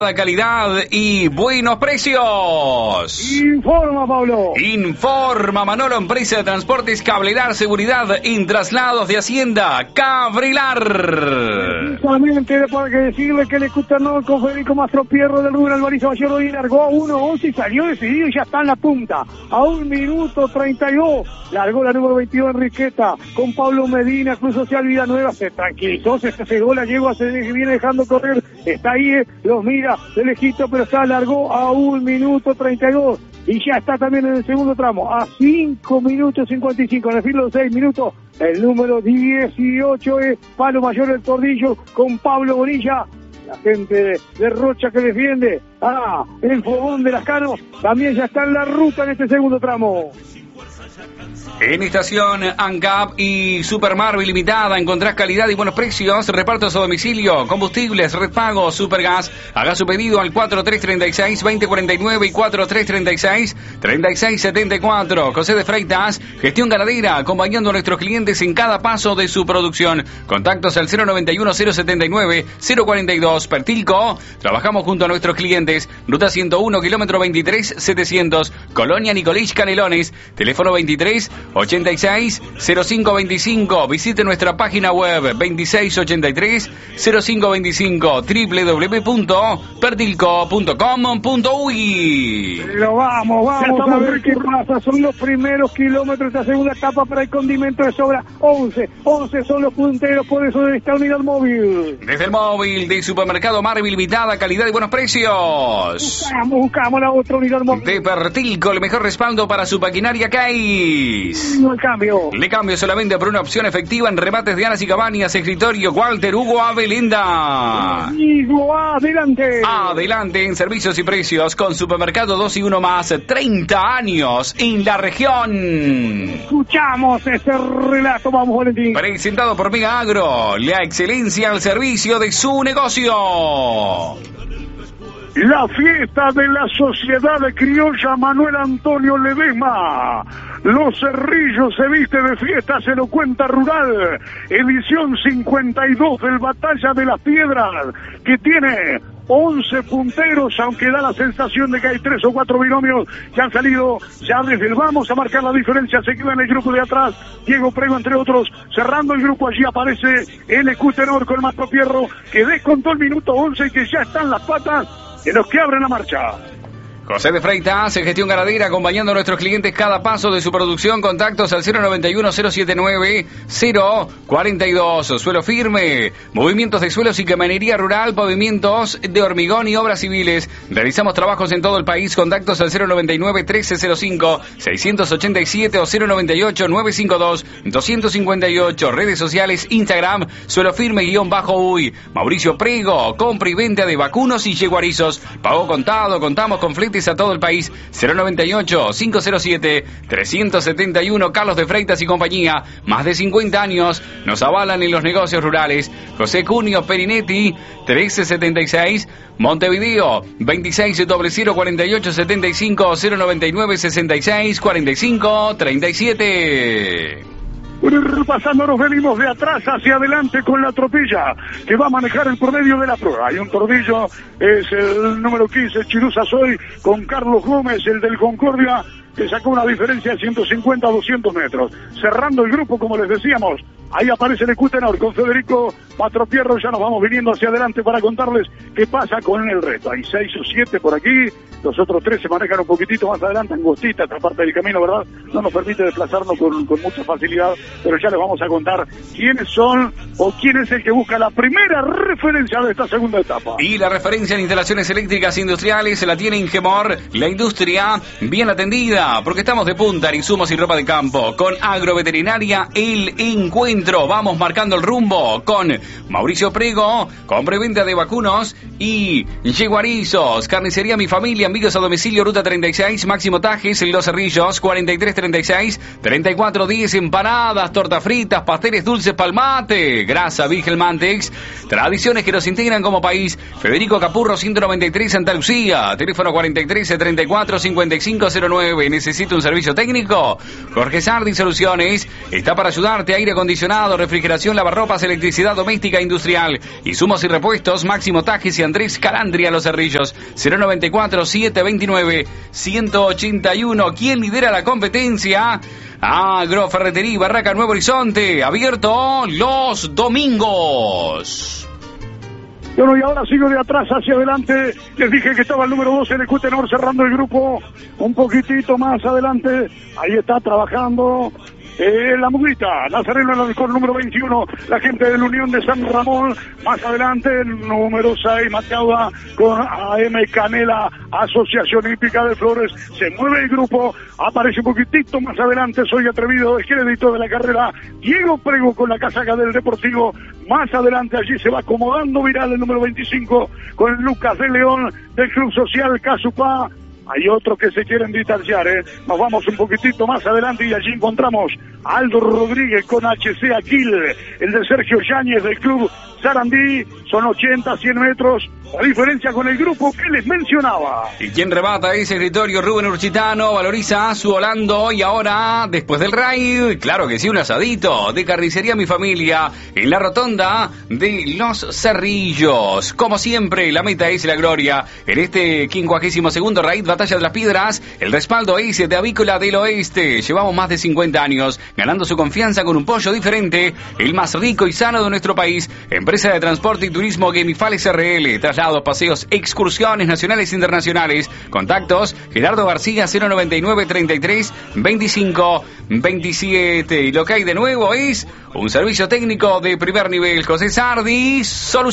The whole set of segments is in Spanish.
Calidad y buenos precios. Informa, Pablo. Informa Manolo, empresa de transportes Cablelar, seguridad en traslados de Hacienda Cablelar. Solamente para que decirle que el Escutanor con Federico Mastropierro del Rubén Alvarizo Mayor y largó a 1:11 y salió decidido y ya está en la punta. A 1:32 largó la número 22 Enriqueta con Pablo Medina, Cruz Social Villanueva. Se tranquilizó, se cegó, la yegua se viene dejando correr. Está ahí, los mira de lejito, pero está largó a 1:32 y ya está también en el segundo tramo a 5:55 en el filo de 6 minutos. El número 18 es Palo Mayor del Tordillo con Pablo Bonilla. La gente de Rocha que defiende el fogón de las Canos también ya está en la ruta en este segundo tramo. En estación ANCAP y Super Marvel Limitada encontrás calidad y buenos precios, repartos a domicilio, combustibles, repago, Supergas. Haga su pedido al 4336-2049 y 4336-3674. José de Freitas, gestión ganadera, acompañando a nuestros clientes en cada paso de su producción. Contactos al 091-079-042. Pertilco, trabajamos junto a nuestros clientes. Ruta 101, kilómetro 23-700, Colonia Nicolís Canelones, teléfono 23-86-0525. Visite nuestra página web 2683-0525 www.pertilco.com.uy. Pero vamos a ver qué pasa. Son los primeros kilómetros de la segunda etapa para el condimento de sobra. 11 son los punteros, por eso debe estar unidad móvil. Desde el móvil de Supermercado Marvel Limitada, calidad y buenos precios. Buscamos la otra unidad móvil. De Pertilco, el mejor respaldo para su maquinaria Case. No el cambio. Le cambio solamente por una opción efectiva en remates de alas y cabañas, escritorio Walter Hugo Avelenda. Amigo, adelante. Adelante en servicios y precios con Supermercado 2 y 1 más, 30 años en la región. Escuchamos ese relato, vamos Valentín. Presentado por Mega Agro, la excelencia al servicio de su negocio. La fiesta de la Sociedad Criolla Manuel Antonio Ledesma. Los Cerrillos se viste de fiesta, se lo cuenta Rural. Edición 52 del Batalla de las Piedras, que tiene 11 punteros, aunque da la sensación de que hay 3 o 4 binomios que han salido ya desde el vamos a marcar la diferencia. Se queda en el grupo de atrás Diego Prego, entre otros, cerrando el grupo. Allí aparece el Escutenor con el Mastropierro, que descontó el minuto 11 y que ya están las patas de los que abren la marcha. José de Freitas, en gestión ganadera, acompañando a nuestros clientes cada paso de su producción. Contactos al 091-079-042. Suelo firme, movimientos de suelos y camionería rural, pavimentos de hormigón y obras civiles. Realizamos trabajos en todo el país. Contactos al 099-1305-687 o 098-952-258. Redes sociales, Instagram, Suelo Firme _uy. Mauricio Prego, compra y venta de vacunos y yeguarizos. Pago contado, contamos con fletes a todo el país. 098-507-371. Carlos de Freitas y compañía, más de 50 años nos avalan en los negocios rurales. José Cunio Perinetti, 1376 Montevideo, 26004875 099-6645-37. Pasando nos venimos de atrás hacia adelante con la tropilla que va a manejar el promedio de la prueba. Hay un tordillo, es el número 15, Chiruza Soy, con Carlos Gómez, el del Concordia, que sacó una diferencia de 150 a 200 metros. Cerrando el grupo, como les decíamos, ahí aparece el Escutenor con Federico Mastropierro. Ya nos vamos viniendo hacia adelante para contarles qué pasa con el resto. Hay 6 o 7 por aquí, los otros 3 se manejan un poquitito más adelante, angostita, esta parte del camino, ¿verdad? No nos permite desplazarnos con mucha facilidad, pero ya les vamos a contar quiénes son o quién es el que busca la primera referencia de esta segunda etapa. Y la referencia en instalaciones eléctricas industriales se la tiene Ingemor, la industria bien atendida, porque estamos de punta en insumos y ropa de campo. Con Agroveterinaria El Encuentro, vamos marcando el rumbo con Mauricio Prego, compra y venta de vacunos y yeguarizos. Carnicería Mi Familia, envíos a domicilio, ruta 36, Máximo Tajes, en Los Cerrillos, 4336-3410, empanadas, tortas fritas, pasteles dulces, palmate, grasa, Virgen Mantex, tradiciones que nos integran como país. Federico Capurro, 193, Santa Lucía, teléfono 43-34-5509, ¿Necesita un servicio técnico? Jorge Sardi Soluciones está para ayudarte. Aire acondicionado, refrigeración, lavarropas, electricidad doméstica e industrial. Insumos y repuestos, Máximo Tajes y Andrés Calandria Los Cerrillos. 094-729-181. ¿Quién lidera la competencia? Agroferretería Barraca Nuevo Horizonte, abierto los domingos. Bueno, y ahora sigo de atrás hacia adelante. Les dije que estaba el número 12 en el Cutenor cerrando el grupo. Un poquitito más adelante. Ahí está trabajando la Muguita. Nazareno en el número 21. La gente de la Unión de San Ramón. Más adelante el número 6. Mateuda con AM Canela. Asociación Hípica de Flores. Se mueve el grupo. Aparece un poquitito más adelante. Soy Atrevido, el crédito de la carrera. Diego Prego con la casaca del Deportivo. Más adelante allí se va acomodando Viral el número 25 con Lucas de León del Club Social Casupá. Hay otros que se quieren distanciar, Nos vamos un poquitito más adelante y allí encontramos a Aldo Rodríguez con HC Aquil, el de Sergio Yáñez del Club Sarandí. Son 80, 100 metros. La diferencia con el grupo que les mencionaba. Y quien rebata ese escritorio, Rubén Urchitano, valoriza a su Holando. Y ahora, después del raid, claro que sí, un asadito de Carnicería Mi Familia en la rotonda de Los Cerrillos. Como siempre, la meta es la gloria. En este 52º raid, Batalla de las Piedras, el respaldo es de Avícola del Oeste. Llevamos más de 50 años ganando su confianza con un pollo diferente, el más rico y sano de nuestro país. Empresa de transporte y turismo Gemifal SRL. Traslados, paseos, excursiones nacionales e internacionales. Contactos, Gerardo García 099 33 25 27. Y lo que hay de nuevo es un servicio técnico de primer nivel. José Sardi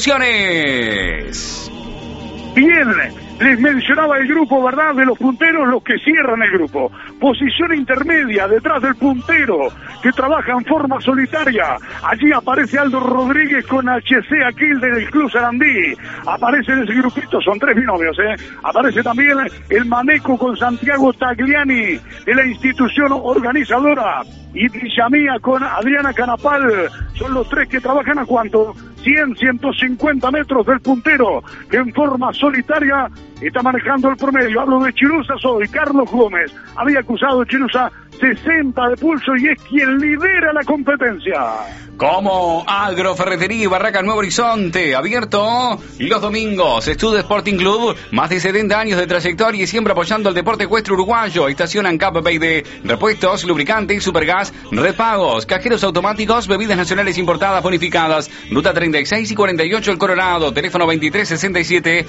Soluciones. Bien, les mencionaba el grupo, ¿verdad? De los punteros, los que cierran el grupo. Posición intermedia, detrás del puntero, que trabaja en forma solitaria. Allí aparece Aldo Rodríguez con HC Aquil del Club Sarandí. Aparece en ese grupito, son 3 binomios, Aparece también el Maneco con Santiago Tagliani, de la institución organizadora. Y Villamía con Adriana Canapal. Son los 3 que trabajan a ¿cuánto? 100, 150 metros del puntero, que en forma solitaria está manejando el promedio. Hablo de Chirusa, soy Carlos Gómez. Había acusado Chirusa 60 de pulso y es quien lidera la competencia. Como Agroferretería y Barraca Nuevo Horizonte, abierto los domingos. Estudio Sporting Club, más de 70 años de trayectoria y siempre apoyando el deporte ecuestre uruguayo. Estacionan Cap de repuestos, lubricantes, supergas, repagos, cajeros automáticos, bebidas nacionales importadas bonificadas. Ruta 36 y 48 El Coronado, teléfono 2367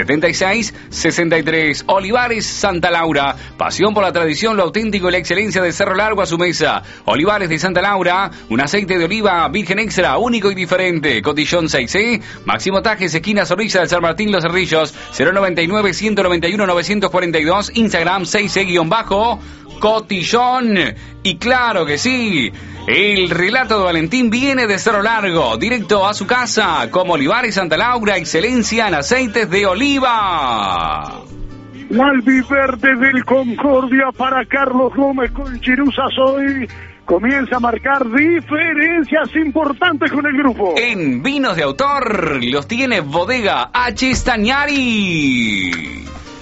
7663. Olivares Santa Laura, pasión por la tradición, lo auténtico y la excelencia de Cerro Largo a su mesa. Olivares de Santa Laura, un aceite de oliva virgen extra, único y diferente. Cotillón 6C, Máximo Tajes, esquina Zorrilla de San Martín Los Cerrillos, 099 191 942, Instagram 6C_Cotillón. Y claro que sí, el relato de Valentín viene de Cerro Largo, directo a su casa, como Olivares Santa Laura, excelencia en aceites de oliva. La albiverde del Concordia para Carlos Gómez con Chirusa Soy. Comienza a marcar diferencias importantes con el grupo. En vinos de autor los tiene Bodega H. Stagnari.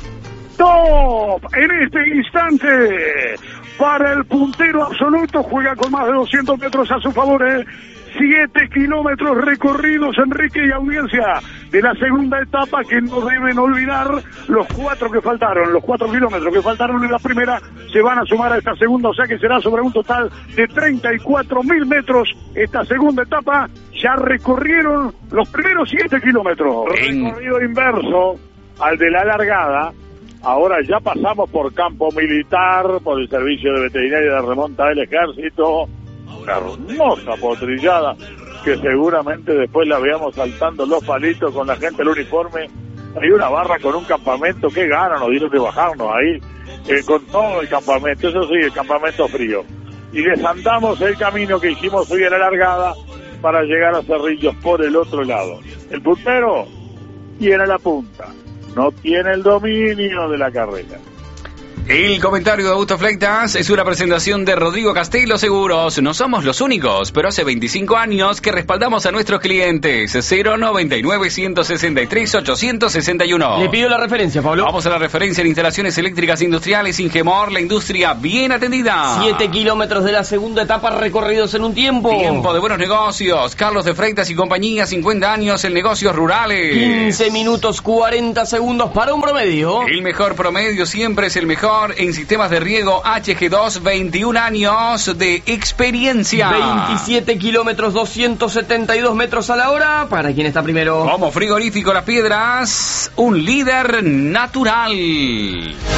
Top en este instante para el puntero absoluto. Juega con más de 200 metros a su favor. 7 kilómetros recorridos, Enrique y audiencia, de la segunda etapa, que no deben olvidar los 4 que faltaron. Los 4 kilómetros que faltaron en la primera se van a sumar a esta segunda, o sea que será sobre un total de 34.000 metros. Esta segunda etapa ya recorrieron los primeros 7 kilómetros. Recorrido inverso al de la largada. Ahora ya pasamos por campo militar, por el servicio de veterinaria de remonta del ejército. Una hermosa potrillada que seguramente después la veamos saltando los palitos con la gente del uniforme. Hay una barra con un campamento, qué ganas nos dieron de bajarnos ahí, con todo el campamento, eso sí, el campamento frío. Y desandamos el camino que hicimos hoy a la largada para llegar a Cerrillos por el otro lado. El puntero tiene la punta, no tiene el dominio de la carrera. El comentario de Autoflectas es una presentación de Rodrigo Castelo Seguros. No somos los únicos, pero hace 25 años que respaldamos a nuestros clientes. 099-163-861. Le pido la referencia, Pablo. Vamos a la referencia en instalaciones eléctricas industriales Ingemor, la industria bien atendida. 7 kilómetros de la segunda etapa recorridos en un tiempo. Tiempo de buenos negocios. Carlos de Freitas y compañía, 50 años en negocios rurales. 15 minutos 40 segundos para un promedio. El mejor promedio siempre es el mejor en sistemas de riego HG2, 21 años de experiencia. 27 kilómetros 272 metros a la hora. ¿Para quién está primero? Como frigorífico Las Piedras, un líder natural.